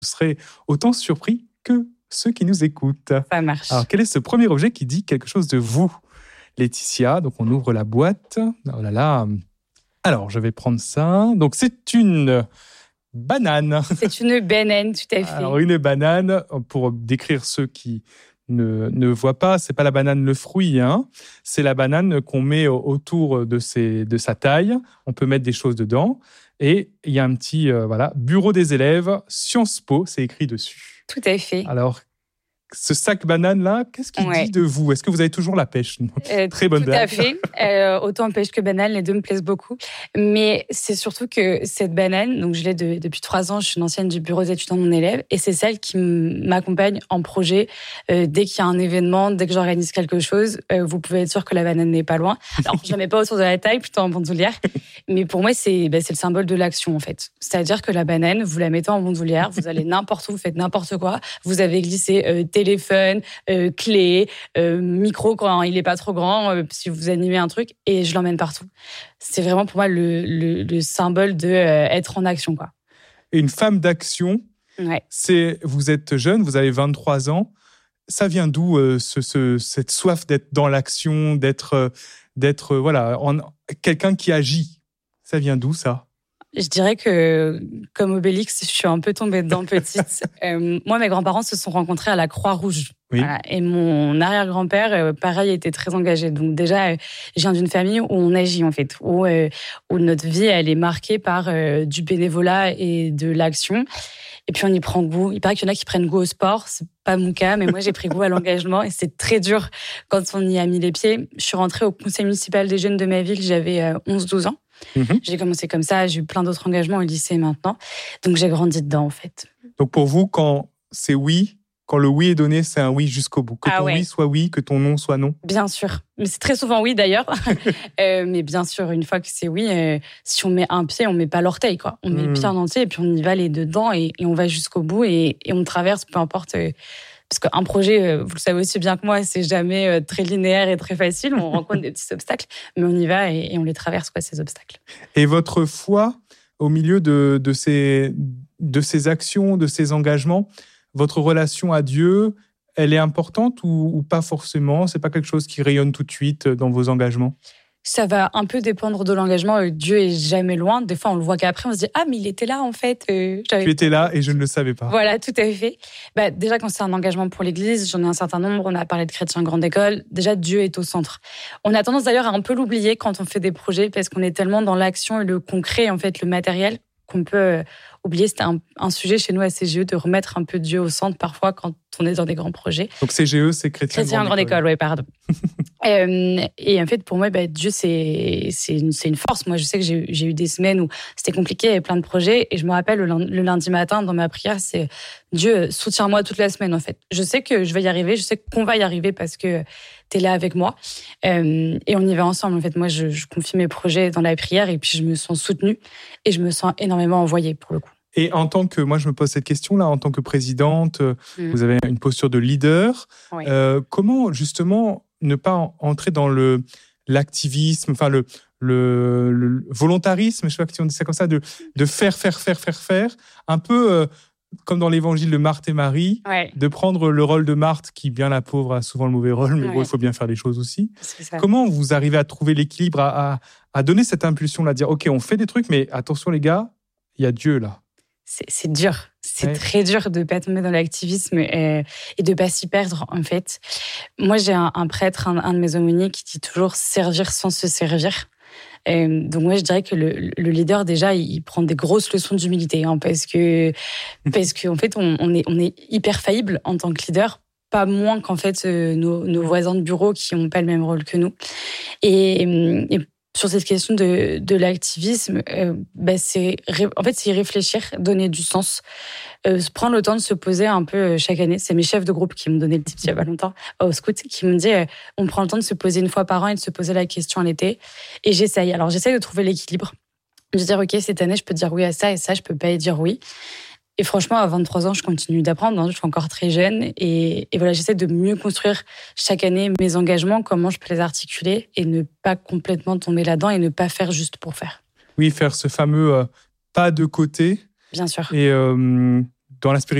serez autant surpris que ceux qui nous écoutent. Ça marche. Alors, quel est ce premier objet qui dit quelque chose de vous, Laetitia? Donc, on ouvre la boîte. Oh là là. Alors, je vais prendre ça. Donc, c'est une banane. C'est une banane, tout à fait. Alors, une banane, pour décrire ceux qui ne voient pas, c'est pas la banane le fruit, hein. C'est la banane qu'on met autour de sa taille. On peut mettre des choses dedans. Et il y a un petit bureau des élèves, Sciences Po, c'est écrit dessus. Tout à fait. Alors, ce sac banane-là, qu'est-ce qu'il dit de vous? Est-ce que vous avez toujours la pêche? Très bonne blague. Tout à fait. Autant pêche que banane, les deux me plaisent beaucoup. Mais c'est surtout que cette banane, donc je l'ai depuis 3 ans, je suis une ancienne du bureau d'étudiants de mon élève, et c'est celle qui m'accompagne en projet. Dès qu'il y a un événement, dès que j'organise quelque chose, vous pouvez être sûr que la banane n'est pas loin. Alors, je ne la mets pas autour de la taille, plutôt en bandoulière. Mais pour moi, c'est le symbole de l'action, en fait. C'est-à-dire que la banane, vous la mettez en bandoulière, vous allez n'importe où, vous faites n'importe quoi. Vous avez glissé téléphone, clé, micro quand il n'est pas trop grand, si vous animez un truc, et je l'emmène partout. C'est vraiment pour moi le symbole de être en action, quoi. Et une femme d'action, vous êtes jeune, vous avez 23 ans. Ça vient d'où cette soif d'être dans l'action, d'être quelqu'un qui agit? Ça vient d'où, ça? Je dirais que, comme Obélix, je suis un peu tombée dedans petite. Moi, mes grands-parents se sont rencontrés à la Croix-Rouge. Oui. Voilà. Et mon arrière-grand-père, pareil, était très engagé. Donc déjà, je viens d'une famille où on agit, en fait, où notre vie, elle est marquée par du bénévolat et de l'action. Et puis, on y prend goût. Il paraît qu'il y en a qui prennent goût au sport. C'est pas mon cas, mais moi, j'ai pris goût à l'engagement. Et c'est très dur quand on y a mis les pieds. Je suis rentrée au conseil municipal des jeunes de ma ville. J'avais 11-12 ans. J'ai commencé comme ça. J'ai eu plein d'autres engagements au lycée maintenant. Donc, j'ai grandi dedans, en fait. Donc, pour vous, quand c'est oui, quand le oui est donné, c'est un oui jusqu'au bout. Que ton oui soit oui, que ton non soit non. Bien sûr. Mais c'est très souvent oui, d'ailleurs. Mais bien sûr, une fois que c'est oui, si on met un pied, on met pas l'orteil, quoi. On met le pied en entier et puis on y va les deux dedans et on va jusqu'au bout et on traverse, peu importe. Parce qu'un projet, vous le savez aussi bien que moi, c'est jamais très linéaire et très facile. On rencontre des petits obstacles, mais on y va et on les traverse, quoi, ces obstacles. Et votre foi, au milieu de ces actions, de ces engagements, votre relation à Dieu, elle est importante ou pas forcément? C'est pas quelque chose qui rayonne tout de suite dans vos engagements? Ça va un peu dépendre de l'engagement. Dieu est jamais loin. Des fois, on le voit qu'après, on se dit « Ah, mais il était là, en fait. » Tu étais là et je ne le savais pas. Voilà, tout à fait. Déjà, quand c'est un engagement pour l'Église, j'en ai un certain nombre. On a parlé de chrétiens grande école. Déjà, Dieu est au centre. On a tendance d'ailleurs à un peu l'oublier quand on fait des projets parce qu'on est tellement dans l'action et le concret, en fait, le matériel, qu'on peut oublier. C'était un sujet chez nous à CGE de remettre un peu Dieu au centre parfois quand on est dans des grands projets. Donc CGE, c'est chrétien grande école, oui, pardon. Et en fait, pour moi, Dieu, c'est une force. Moi, je sais que j'ai eu des semaines où c'était compliqué, il y avait plein de projets. Et je me rappelle, le lundi matin, dans ma prière, c'est Dieu, soutiens-moi toute la semaine, en fait. Je sais que je vais y arriver, je sais qu'on va y arriver parce que tu es là avec moi. Et on y va ensemble, en fait. Moi, je confie mes projets dans la prière et puis je me sens soutenue et je me sens énormément envoyée, pour le coup. Et moi je me pose cette question-là, en tant que présidente, vous avez une posture de leader. Oui. Comment justement ne pas entrer dans l'activisme, enfin le volontarisme, je sais pas si on dit ça comme ça, de faire, un peu comme dans l'évangile de Marthe et Marie, de prendre le rôle de Marthe, qui, bien la pauvre, a souvent le mauvais rôle, mais bon, il faut bien faire des choses aussi. Comment vous arrivez à trouver l'équilibre, à donner cette impulsion-là, à dire, OK, on fait des trucs, mais attention les gars, il y a Dieu là. C'est dur. C'est très dur de ne pas tomber dans l'activisme et de ne pas s'y perdre, en fait. Moi, j'ai un prêtre, un de mes aumôniers, qui dit toujours « servir sans se servir ». Donc moi, je dirais que le leader, déjà, il prend des grosses leçons d'humilité, hein, parce que en fait, on est hyper faillible en tant que leader, pas moins qu'en fait nos voisins de bureau qui n'ont pas le même rôle que nous. Et sur cette question de l'activisme, c'est y réfléchir, donner du sens, prendre le temps de se poser un peu chaque année. C'est mes chefs de groupe qui m'ont donné le tip il y a pas longtemps, au scout, qui m'ont dit on prend le temps de se poser une fois par an et de se poser la question à l'été. Et j'essaye. Alors j'essaye de trouver l'équilibre, de dire ok, cette année je peux dire oui à ça et ça je peux pas y dire oui. Et franchement, à 23 ans, je continue d'apprendre. Hein, je suis encore très jeune. Et voilà, j'essaie de mieux construire chaque année mes engagements, comment je peux les articuler et ne pas complètement tomber là-dedans et ne pas faire juste pour faire. Oui, faire ce fameux pas de côté. Bien sûr. Et dans la spiritualité,